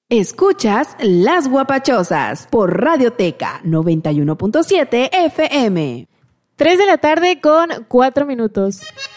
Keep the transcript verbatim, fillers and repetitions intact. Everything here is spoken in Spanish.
Escuchas Las Guapachosas por Radioteca noventa y uno punto siete F M. Tres de la tarde con cuatro minutos.